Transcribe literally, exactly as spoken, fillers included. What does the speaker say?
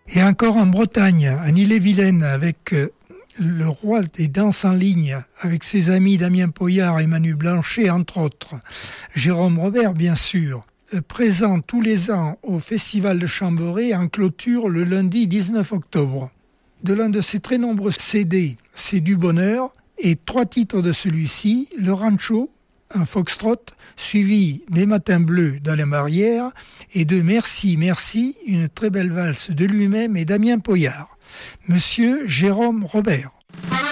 Et encore en Bretagne, en Ille-et-Vilaine, avec euh, le roi des danses en ligne, avec ses amis Damien Poyard et Manu Blanchet, entre autres. Jérôme Robert, bien sûr, euh, présent tous les ans au Festival de Chambéry en clôture le lundi dix-neuf octobre. De l'un de ses très nombreux C D, C'est du bonheur, et trois titres de celui-ci, Le Rancho, un foxtrot, suivi des Matins bleus d'Alain Barrière et de Merci, merci, une très belle valse de lui-même et Damien Poyard. Monsieur Jérôme Robert.